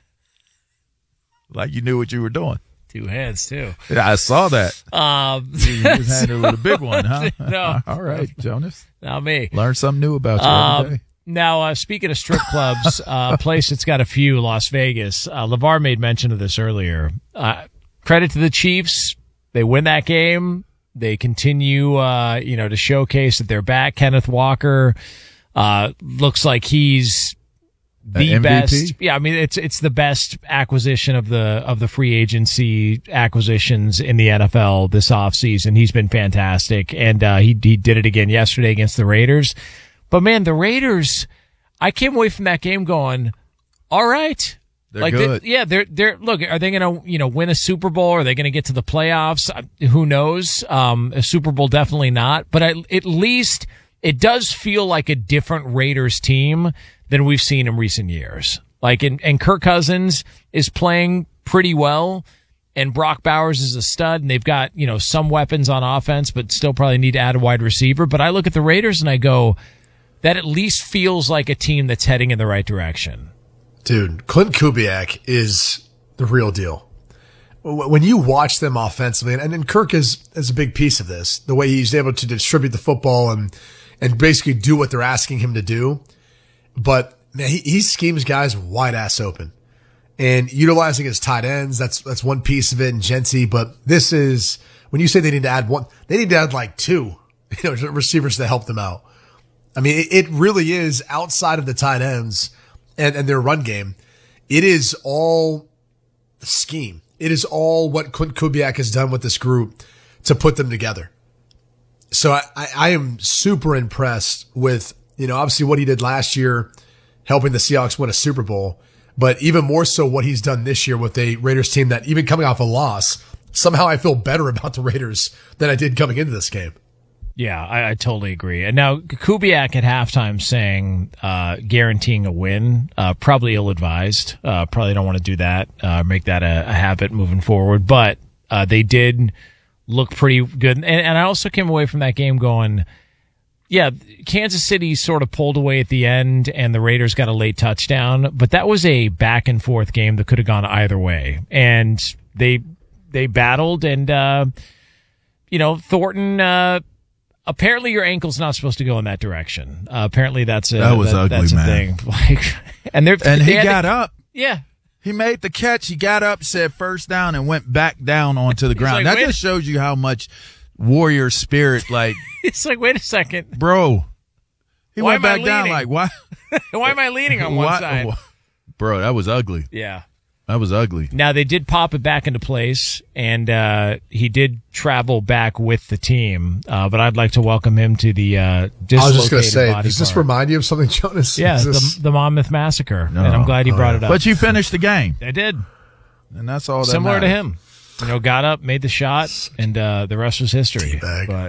like you knew what you were doing. Two hands too. Yeah, I saw that. Um, You just handled a big one, huh? No. All right, Jonas. Not me. Learn something new about you Um, every day. Now, uh, speaking of strip clubs, uh, a place that's got a few, Las Vegas. Uh, LeVar made mention of this earlier. Uh, credit to the Chiefs. They win that game. They continue, uh, you know, to showcase that they're back. Kenneth Walker, uh, looks like he's the M V P? best. Yeah. I mean, it's, it's the best acquisition of the, of the free agency acquisitions in the N F L this offseason. He's been fantastic. And, uh, he, he did it again yesterday against the Raiders. But man, the Raiders, I came away from that game going, all right. They're like, good. They, yeah, they're, they're, look, are they going to, you know, win a Super Bowl? Are they going to get to the playoffs? Uh, Who knows? Um, a Super Bowl, definitely not. But at, at least it does feel like a different Raiders team than we've seen in recent years. Like, and, and Kirk Cousins is playing pretty well. And Brock Bowers is a stud, and they've got, you know, some weapons on offense, but still probably need to add a wide receiver. But I look at the Raiders and I go, that at least feels like a team that's heading in the right direction. Dude, Clint Kubiak is the real deal. When you watch them offensively, and, and Kirk is, is a big piece of this, the way he's able to distribute the football and, and basically do what they're asking him to do. But man, he, he schemes guys wide ass open and utilizing his tight ends. That's, that's one piece of it, and Genty. But this is, when you say they need to add one, they need to add like two, you know, receivers to help them out. I mean, it, it really is outside of the tight ends and, and their run game. It is all scheme. It is all what Clint Kubiak has done with this group to put them together. So I, I, I am super impressed with, you know, obviously what he did last year, helping the Seahawks win a Super Bowl, but even more so what he's done this year with a Raiders team that, even coming off a loss, somehow I feel better about the Raiders than I did coming into this game. Yeah, I, I totally agree. And now Kubiak at halftime saying, uh, guaranteeing a win, uh, probably ill-advised. Uh, probably don't want to do that, uh, make that a, a habit moving forward. But, uh, they did look pretty good. And, and I also came away from that game going, yeah, Kansas City sort of pulled away at the end and the Raiders got a late touchdown, but that was a back and forth game that could have gone either way. And they, they battled and, uh, you know, Thornton, uh, apparently your ankle's not supposed to go in that direction. Uh, apparently that's a, That was that, ugly, that's a man. thing. Like, and they're, And they he had got to- up. Yeah. He made the catch. He got up, said first down, and went back down onto the ground. like, that wait- just shows you how much warrior spirit, like, It's like, wait a second. bro. He Why went am I back down leaning? like, why? Why am I leaning on one Why- side? Bro, that was ugly. Yeah. That was ugly. Now they did pop it back into place, and uh, he did travel back with the team. Uh, but I'd like to welcome him to the uh, dislocated I was just going to say, body does this part. remind you of something, Jonas? Yeah, Is this- the, the Monmouth Massacre, No. and I'm glad he Oh, brought yeah. it up. But you finished the game. I did. And that's all that Similar to matters. him. You know, got up, made the shot, and uh, the rest was history. But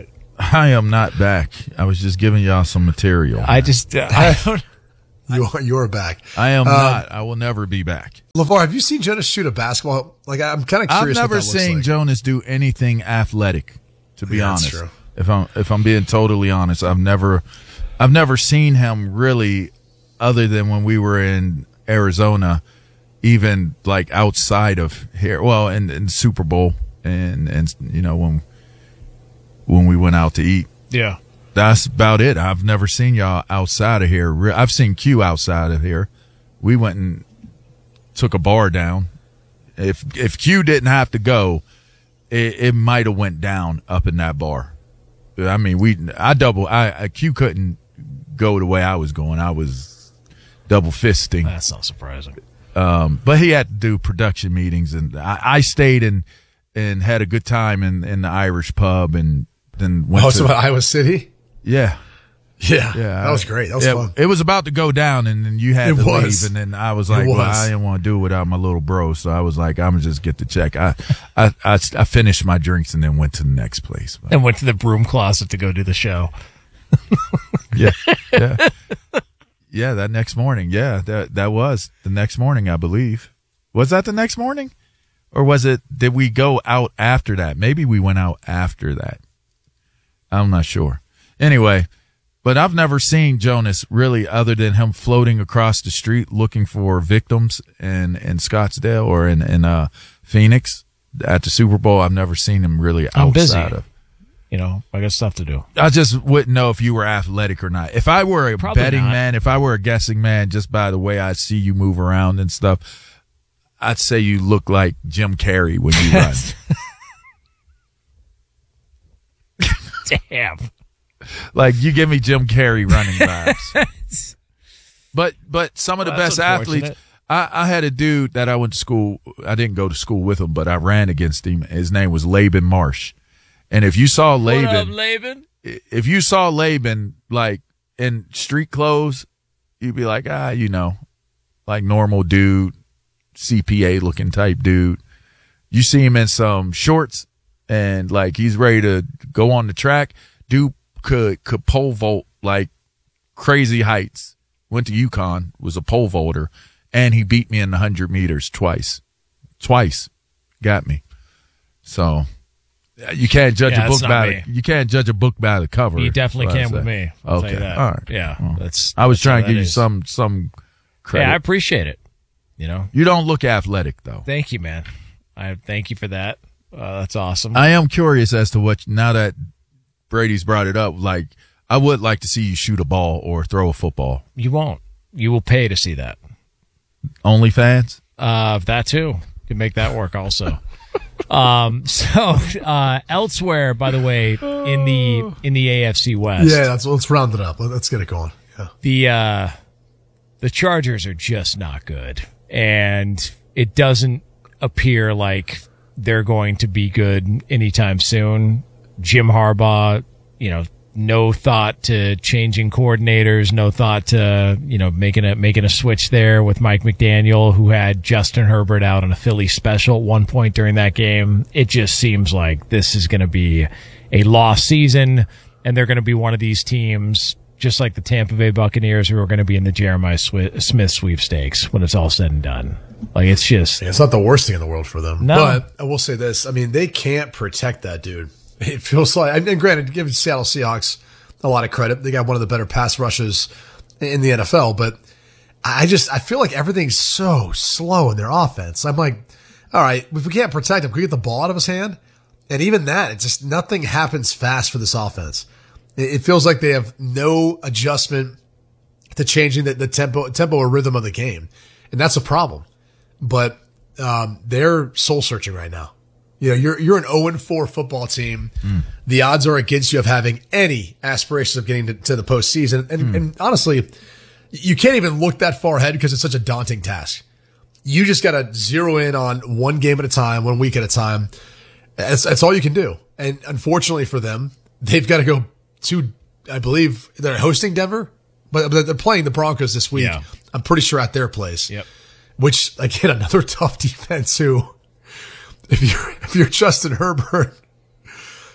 I am not back. I was just giving y'all some material. I just, uh, I don't. You are, you're back. I am um, not. I will never be back. LeVar, have you seen Jonas shoot a basketball? Like, I'm kind of curious. I've never what that looks seen like. Jonas do anything athletic, to be Yeah, that's honest. true. If I'm if I'm being totally honest, I've never I've never seen him really, other than when we were in Arizona, even like outside of here. Well, in, in Super Bowl and and you know when when we went out to eat. Yeah. That's about it. I've never seen y'all outside of here. I've seen Q outside of here. We went and took a bar down. If if Q didn't have to go, it, it might have went down up in that bar. I mean, we I double I, I Q couldn't go the way I was going. I was double fisting. That's not surprising. Um, but he had to do production meetings, and I, I stayed and and had a good time in, in the Irish pub, and then went Oh, to so Iowa City? Yeah. Yeah. Yeah. That was great. That was it, fun. It was about to go down, and then you had It to was. leave, and then I was It like, well, was. I didn't want to do it without my little bro, so I was like, I'm going to just get the check. I, I, I, I finished my drinks and then went to the next place. But, And went to the broom closet to go do the show. yeah. Yeah. Yeah, that next morning. Yeah, that that was the next morning, I believe. Was that the next morning? Or was it, did we go out after that? Maybe we went out after that. I'm not sure. Anyway, but I've never seen Jonas really, other than him floating across the street looking for victims in, in Scottsdale or in, in uh, Phoenix at the Super Bowl. I've never seen him really outside I'm busy. of. You know, I got stuff to do. I just wouldn't know if you were athletic or not. If I were a Probably betting not. man, if I were a guessing man, just by the way I see you move around and stuff, I'd say you look like Jim Carrey when you run. Damn. Like, you give me Jim Carrey running vibes. but but some of the Well, that's best athletes, unfortunate. I, I had a dude that I went to school, I didn't go to school with him, but I ran against him. His name was Laban Marsh. And if you saw Laban, What up, Laban? if you saw Laban like in street clothes, you'd be like, ah, you know, like normal dude, C P A looking type dude. You see him in some shorts and like he's ready to go on the track. Dude could could pole vault like crazy heights. Went to UConn, was a pole vaulter, and he beat me in the hundred meters twice. Twice. Got me. So you can't judge Yeah, a book that's not by me. the, you can't judge a book by the cover. You definitely What I can with say. me. I'll tell okay. you that. All right. Yeah. Well, That's I was that's how trying to that give you is. some some credit. Yeah, I appreciate it. You know, You don't look athletic though. thank you, man. I thank you for that. Uh, that's awesome. I am curious as to what, now that Brady's brought it up, like, I would like to see you shoot a ball or throw a football. You won't. You will pay to see that. OnlyFans? Uh, that too. Can make that work also. um, so, uh, elsewhere, by the way, in the, in the A F C West. Yeah, that's, let's round it up. Let- Let's get it going. Yeah. The, uh, the Chargers are just not good. And it doesn't appear like they're going to be good anytime soon. Jim Harbaugh, you know, no thought to changing coordinators, no thought to, you know, making a, making a switch there with Mike McDaniel, who had Justin Herbert out on a Philly special at one point during that game. It just seems like this is going to be a lost season, and they're going to be one of these teams, just like the Tampa Bay Buccaneers, who are going to be in the Jeremiah Swi- Smith sweepstakes when it's all said and done. Like, it's just, Yeah, it's not the worst thing in the world for them. No. But I will say this. I mean, they can't protect that dude. It feels like, and granted, give Seattle Seahawks a lot of credit. They got one of the better pass rushes in the N F L, but I just, I feel like everything's so slow in their offense. I'm like, all right, if we can't protect him, can we get the ball out of his hand? And even that, it's just nothing happens fast for this offense. It, it feels like they have no adjustment to changing the, the tempo, tempo or rhythm of the game. And that's a problem. But, um, they're soul searching right now. You know, you're, you're an oh and four football team. Mm. The odds are against you of having any aspirations of getting to, to the postseason. And, Mm. and honestly, you can't even look that far ahead because it's such a daunting task. You just got to zero in on one game at a time, one week at a time. That's, that's all you can do. And unfortunately for them, they've got to go to, I believe they're hosting Denver, but but they're playing the Broncos this week. Yeah. I'm pretty sure at their place. Yep. Which, again, another tough defense who, if you're, if you're Justin Herbert,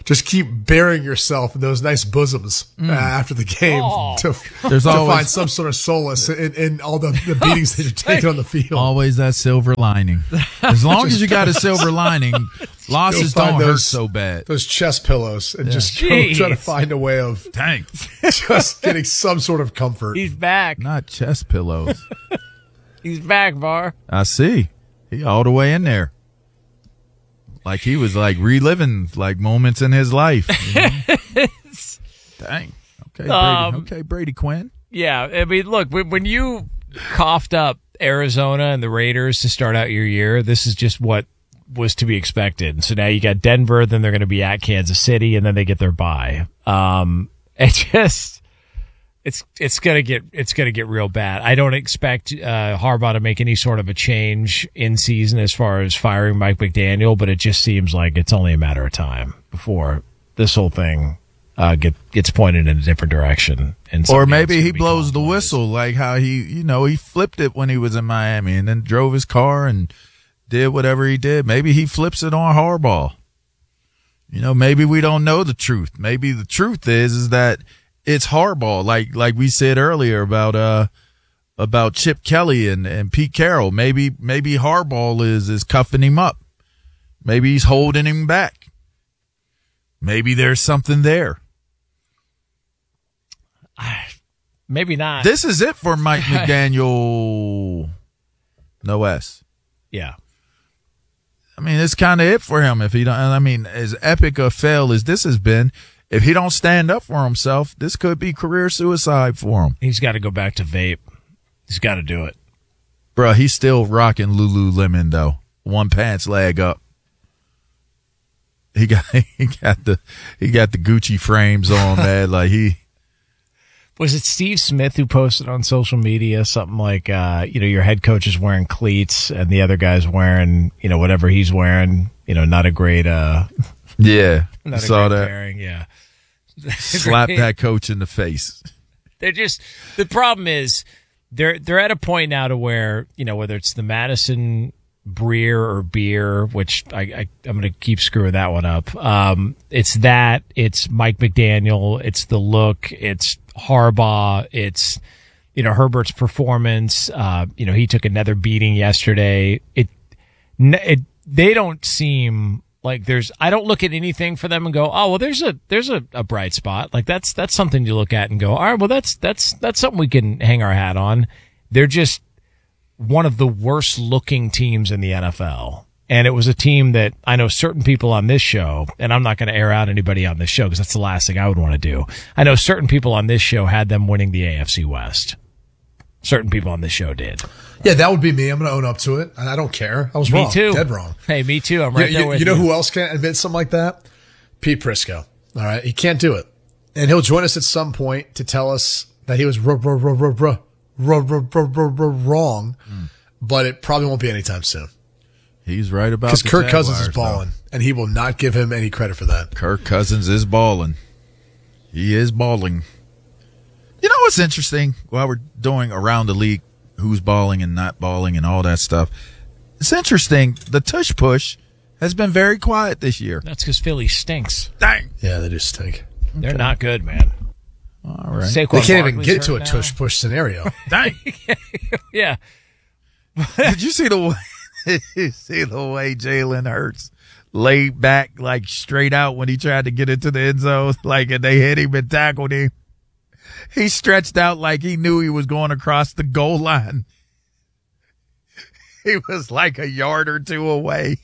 just keep burying yourself in those nice bosoms mm. uh, after the game oh. to, There's to always, find some sort of solace in, in all the, the beatings that you're taking on the field. Always that silver lining. As long as you got a silver lining, losses don't those, hurt so bad. Those chest pillows and yeah. just go, try to find a way of Dang. just getting some sort of comfort. He's back. Not chest pillows. He's back, Var. I see. He all the way in there. Like he was like reliving like moments in his life. You know? Dang. Okay, Brady. Um, okay, Brady Quinn. Yeah, I mean, look, when you coughed up Arizona and the Raiders to start out your year, this is just what was to be expected. And so now you got Denver, then they're going to be at Kansas City, and then they get their bye. Um, it just, it's it's gonna get it's gonna get real bad. I don't expect uh, Harbaugh to make any sort of a change in season as far as firing Mike McDaniel, but it just seems like it's only a matter of time before this whole thing uh, get gets pointed in a different direction. And or maybe he blows the whistle, like how he, you know, he flipped it when he was in Miami and then drove his car and did whatever he did. Maybe he flips it on Harbaugh. You know, maybe we don't know the truth. Maybe the truth is is that it's Harbaugh, like like we said earlier about uh about Chip Kelly and, and Pete Carroll. Maybe maybe Harbaugh is is cuffing him up. Maybe he's holding him back. Maybe there's something there. Maybe not. This is it for Mike McDaniel. No S. Yeah. I mean, it's kind of it for him. If he don't, I mean, as epic a fail as this has been, if he don't stand up for himself, this could be career suicide for him. He's got to go back to vape. He's got to do it. Bro, he's still rocking Lululemon though. One pants leg up. He got he got the he got the Gucci frames on, man. Like he was it Steve Smith who posted on social media something like, uh, you know, your head coach is wearing cleats and the other guy's wearing, you know, whatever he's wearing. You know, not a great. Uh, yeah, not saw a great that. Pairing, yeah. Slap that coach in the face. They're just the problem is they're they're at a point now to where, you know, whether it's the Madison Breer or beer, which I, I I'm going to keep screwing that one up. Um, it's that it's Mike McDaniel, it's the look, it's Harbaugh, it's you know Herbert's performance. Uh, you know he took another beating yesterday. It it they don't seem. Like there's, I don't look at anything for them and go, oh well, there's a there's a, a bright spot. Like that's that's something you look at and go, all right, well that's that's that's something we can hang our hat on. They're just one of the worst looking teams in the N F L, and it was a team that I know certain people on this show, and I'm not going to air out anybody on this show because that's the last thing I would want to do. I know certain people on this show had them winning the A F C West. Certain people on this show did. Yeah, that would be me. I'm going to own up to it. I don't care. I was me wrong. Too. Dead wrong. Hey, me too. I'm right you, there you, with you. know you. who else can't admit something like that? Pete Prisco. All right. He can't do it. And he'll join us at some point to tell us that he was r- r- r- r- r- r- r- r- r- wrong, mm. but it probably won't be anytime soon. He's right about Because Kirk Jaguars, Cousins is balling, though. And he will not give him any credit for that. Kirk Cousins is balling. He is balling. You know what's interesting? While we're doing around the league, who's balling and not balling and all that stuff. It's interesting. The tush push has been very quiet this year. That's because Philly stinks. Dang. Yeah, they do stink. They're okay. Not good, man. All right. Saquon they can't even get to a now. tush push scenario. Dang. Yeah. Did you see the way, did you see the way Jalen Hurts laid back, like straight out when he tried to get into the end zone? Like, and they hit him and tackled him. He stretched out like he knew he was going across the goal line. He was like a yard or two away.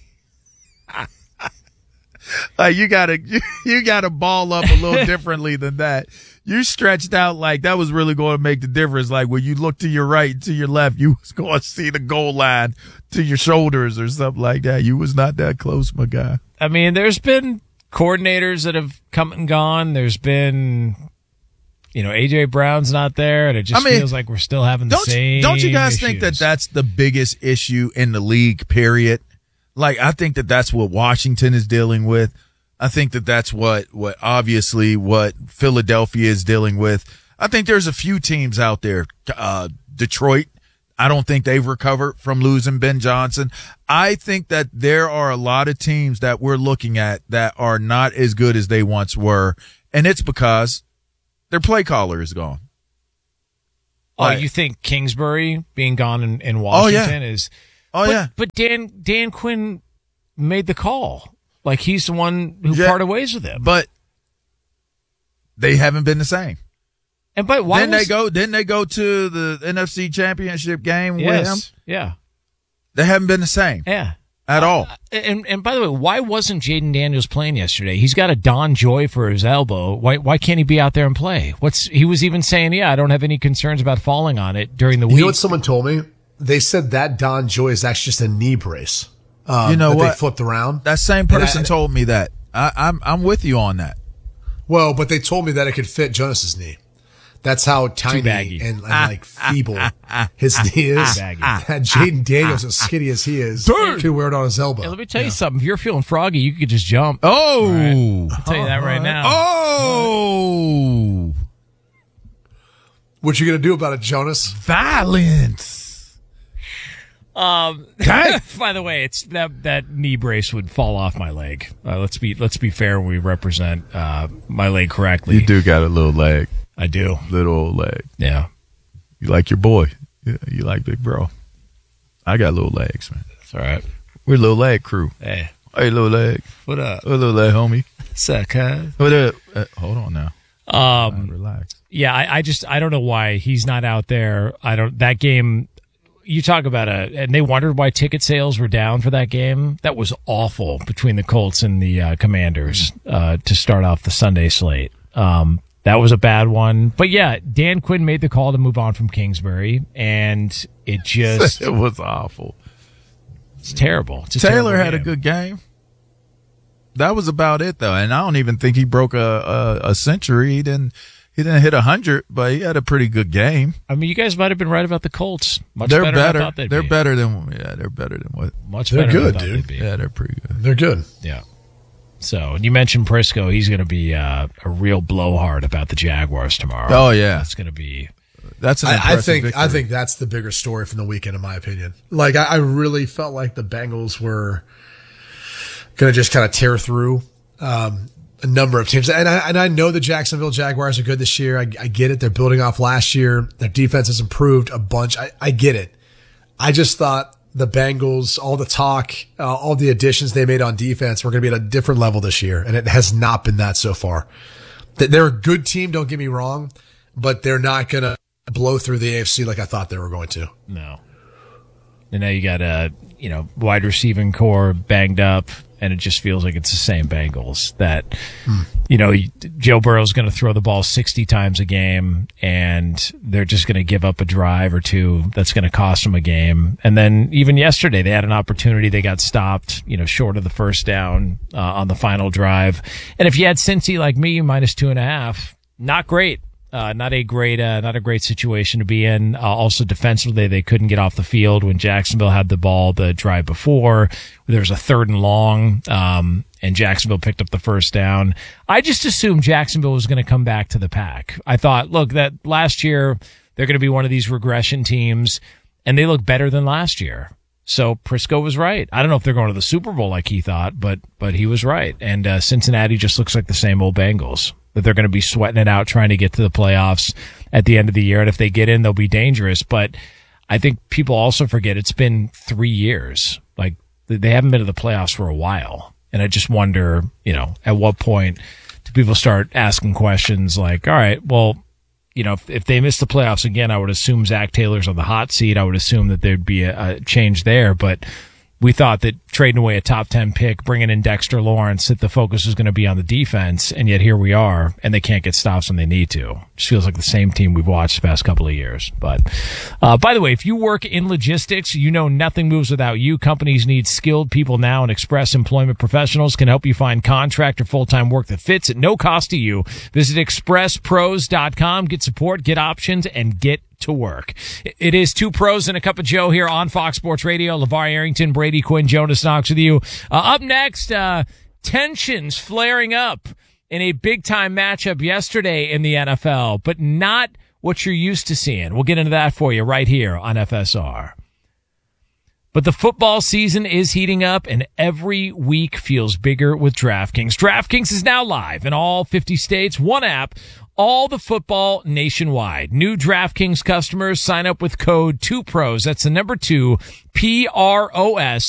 uh, you gotta, you, you gotta ball up a little differently than that. You stretched out like that was really going to make the difference. Like when you look to your right and to your left, you was going to see the goal line to your shoulders or something like that. You was not that close, my guy. I mean, there's been coordinators that have come and gone. There's been, you know, A J Brown's not there, and it just I mean, feels like we're still having the don't same you, Don't you guys issues. think that that's the biggest issue in the league, period? Like, I think that that's what Washington is dealing with. I think that that's what, what obviously what Philadelphia is dealing with. I think there's a few teams out there, uh, Detroit. I don't think they've recovered from losing Ben Johnson. I think that there are a lot of teams that we're looking at that are not as good as they once were, and it's because their play caller is gone. Oh, Like- you think Kingsbury being gone in, in Washington Oh, yeah. is? Oh, but, yeah. But Dan Dan Quinn made the call. Like he's the one who Yeah. parted ways with him. But they haven't been the same. And but why Then was, they go. Then they go to the N F C Championship game with Yes. him. Yeah. They haven't been the same. Yeah. At all. And and by the way, why wasn't Jaden Daniels playing yesterday? He's got a Don Joy for his elbow. Why why can't he be out there and play? What's he was even saying? Yeah, I don't have any concerns about falling on it during the You week. know what someone told me? They said that Don Joy is actually just a knee brace. Um, You know that what? They flipped around. That same And person I- told me that. I, I'm I'm with you on that. Well, but they told me that it could fit Jonas's knee. That's how tiny baggy. and, and like feeble his knee is. Baggy. That Jaden Daniels, as skinny as he is, could wear it on his elbow. Hey, let me tell you something. If you're feeling froggy, you could just jump. Oh, All right. I'll tell you that right now. Oh, What you gonna do about it, Jonas? violence. Um, by the way, it's that that knee brace would fall off my leg. Uh, let's be let's be fair. We represent uh, my leg correctly. You do got a little leg, I do. little old leg. Yeah. You like your boy. You, you like big bro. I got little legs, man. That's all right. We're a little leg crew. Hey, Hey, little leg. what up? A little leg, homie. Suck, huh? What up? Uh, hold on now. Um, Relax. yeah, I, I just I don't know why he's not out there. I don't that game. You talk about a, and they wondered why ticket sales were down for that game. That was awful between the Colts and the uh, Commanders uh, to start off the Sunday slate. Um, that was a bad one. But yeah, Dan Quinn made the call to move on from Kingsbury, and it just It was awful. it's terrible. It's a Taylor terrible had a game. good game. That was about it, though, and I don't even think he broke a a, a century. He didn't. He didn't hit a hundred, but he had a pretty good game. I mean, you guys might have been right about the Colts. Much they're better. than I better. thought they'd They're be. better than yeah. They're better than what. Much They're better. than I good, thought dude. they'd be. Yeah, they're pretty good. They're good. Yeah. So you mentioned Prisco. He's going to be uh, a real blowhard about the Jaguars tomorrow. Oh yeah, That's going to be. that's an I, I impressive think victory. I think that's the bigger story from the weekend, in my opinion. Like I, I really felt like the Bengals were going to just kind of tear through um, a number of teams, and I and I know the Jacksonville Jaguars are good this year. I, I get it; they're building off last year. Their defense has improved a bunch. I, I get it. I just thought the Bengals, all the talk, uh, all the additions they made on defense, were going to be at a different level this year, and it has not been that so far. They're a good team, don't get me wrong, but they're not going to blow through the A F C like I thought they were going to. No. And now you got a you know wide receiving core banged up, and it just feels like it's the same Bengals that Hmm. you know Joe Burrow's going to throw the ball sixty times a game, and they're just going to give up a drive or two that's going to cost them a game. And then even yesterday they had an opportunity, they got stopped, you know, short of the first down uh, on the final drive. And if you had Cincy like me, minus two and a half, not great. Uh, not a great, uh, not a great situation to be in. Uh, also defensively, they couldn't get off the field when Jacksonville had the ball the drive before. There was a third and long, um, and Jacksonville picked up the first down. I just assumed Jacksonville was going to come back to the pack. I thought, look, that last year they're going to be one of these regression teams, and they look better than last year. So Prisco was right. I don't know if they're going to the Super Bowl like he thought, but but he was right. And uh, Cincinnati just looks like the same old Bengals, that they're going to be sweating it out trying to get to the playoffs at the end of the year. And if they get in, they'll be dangerous. But I think people also forget it's been three years. Like they haven't been to the playoffs for a while. And I just wonder, you know, at what point do people start asking questions like, all right, well, you know, if, if they miss the playoffs again, I would assume Zach Taylor's on the hot seat. I would assume that there'd be a, a change there. But we thought that trading away a top ten pick, bringing in Dexter Lawrence, that the focus was going to be on the defense. And yet here we are, and they can't get stops when they need to. Just feels like the same team we've watched the past couple of years. But, uh, by the way, if you work in logistics, you know nothing moves without you. Companies need skilled people now, and Express Employment Professionals can help you find contract or full-time work that fits at no cost to you. Visit express pros dot com, get support, get options, and get to work. It is Two Pros and a Cup of Joe here on Fox Sports Radio. LeVar Arrington, Brady Quinn, Jonas Knox with you. Uh, up next, uh, tensions flaring up in a big-time matchup yesterday in the N F L, but not what you're used to seeing. We'll get into that for you right here on F S R. But the football season is heating up, and every week feels bigger with DraftKings. DraftKings is now live in all fifty states. One app, all the football nationwide. New DraftKings customers sign up with code two pros. That's the number two, P R O S.